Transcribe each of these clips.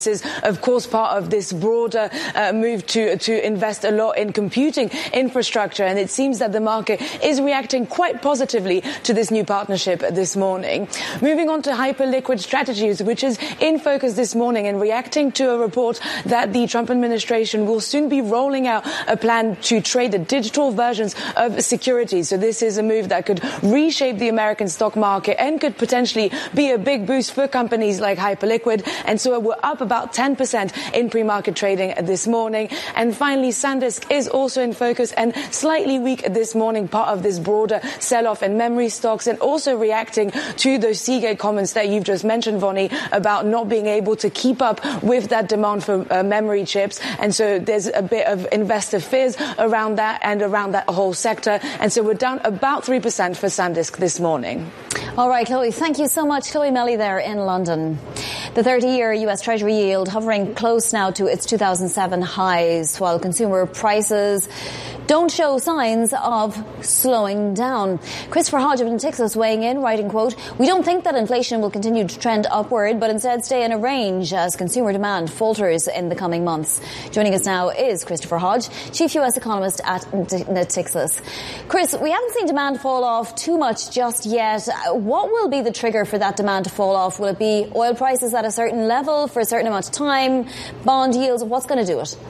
This is, of course, part of this broader move to invest a lot in computing infrastructure, and it seems that the market is reacting quite positively to this new partnership this morning. Moving on to Hyperliquid Strategies, which is in focus this morning and reacting to a report that the Trump administration will soon be rolling out a plan to trade the digital versions of securities. So this is a move that could reshape the American stock market and could potentially be a big boost for companies like Hyperliquid. And so we're up about 10% in pre-market trading this morning. And finally, SanDisk is also in focus and slightly weak this morning, part of this broader sell-off in memory stocks, and also reacting to those Seagate comments that you've just mentioned, Vonnie, about not being able to keep up with that demand for memory chips. And so there's a bit of investor fears around that and around that whole sector. And so we're down about 3% for SanDisk this morning. All right, Chloe, thank you so much. Chloe Melly there in London. The 30-year US Treasury yield hovering close now to its 2007 highs, while consumer prices don't show signs of slowing down. Christopher Hodge of Natixis weighing in, writing, quote, "We don't think that inflation will continue to trend upward, but instead stay in a range as consumer demand falters in the coming months." Joining us now is Christopher Hodge, Chief US Economist at Natixis. Chris, we haven't seen demand fall off too much just yet. What will be the trigger for that demand to fall off? Will it be oil prices at a certain level for a certain amount of time, bond yields? What's going to do it?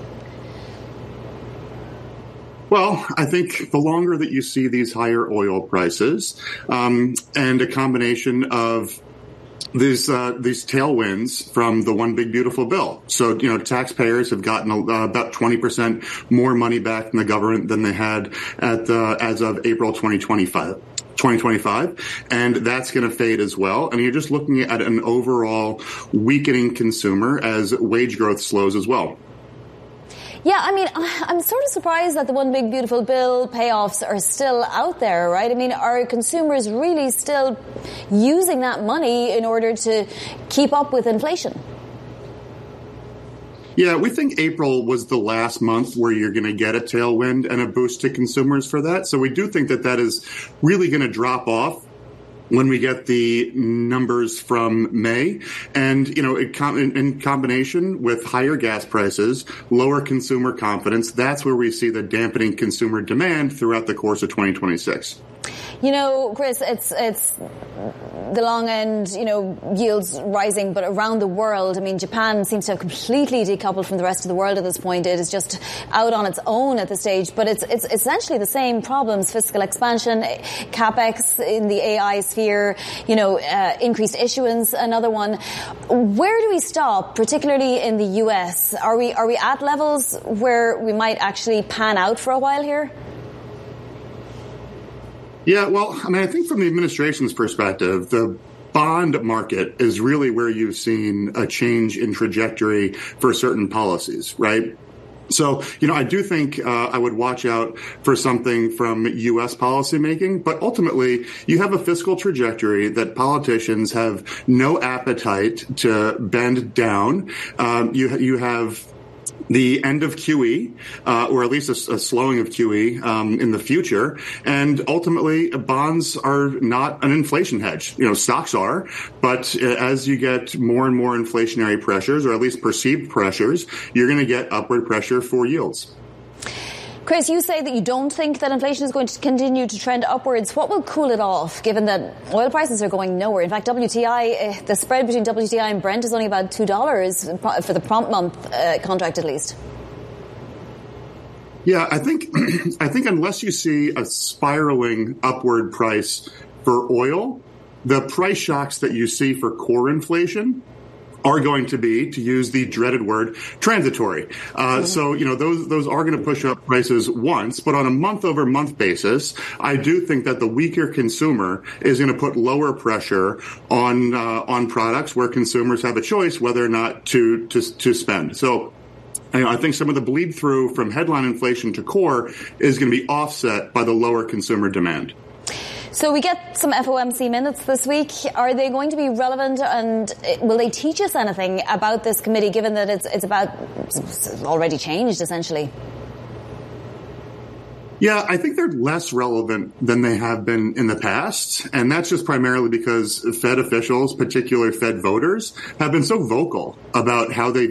Well, I think the longer that you see these higher oil prices, and a combination of these tailwinds from the One Big Beautiful Bill. So, taxpayers have gotten about 20% more money back from the government than they had as of April 2025, and that's going to fade as well. And you're just looking at an overall weakening consumer as wage growth slows as well. Yeah, I mean, I'm sort of surprised that the One Big Beautiful Bill payoffs are still out there, right? I mean, are consumers really still using that money in order to keep up with inflation? Yeah, we think April was the last month where you're going to get a tailwind and a boost to consumers for that. So we do think that that is really going to drop off when we get the numbers from May. And, in combination with higher gas prices, lower consumer confidence, that's where we see the dampening consumer demand throughout the course of 2026. Chris, it's the long end, yields rising, but around the world, I mean, Japan seems to have completely decoupled from the rest of the world at this point. It is just out on its own at this stage, but it's essentially the same problems: fiscal expansion, capex in the AI sphere, increased issuance, another one. Where do we stop, particularly in the US? Are we at levels where we might actually pan out for a while here? Yeah, well, I mean, I think from the administration's perspective, the bond market is really where you've seen a change in trajectory for certain policies, right? So, I do think I would watch out for something from U.S. policymaking, but ultimately you have a fiscal trajectory that politicians have no appetite to bend down. You have the end of QE, or at least a slowing of QE in the future. And ultimately, bonds are not an inflation hedge. Stocks are. But as you get more and more inflationary pressures, or at least perceived pressures, you're going to get upward pressure for yields. Chris, you say that you don't think that inflation is going to continue to trend upwards. What will cool it off, given that oil prices are going nowhere? In fact, WTI, the spread between WTI and Brent is only about $2 for the prompt month contract, at least. Yeah, I think unless you see a spiraling upward price for oil, the price shocks that you see for core inflation are going to be, to use the dreaded word, transitory. So, those are going to push up prices once, but on a month-over-month basis, I do think that the weaker consumer is going to put lower pressure on products where consumers have a choice whether or not to spend. So, I think some of the bleed through from headline inflation to core is going to be offset by the lower consumer demand. So we get some FOMC minutes this week. Are they going to be relevant, and will they teach us anything about this committee, given that it's already changed, essentially? Yeah, I think they're less relevant than they have been in the past. And that's just primarily because Fed officials, particularly Fed voters, have been so vocal about how they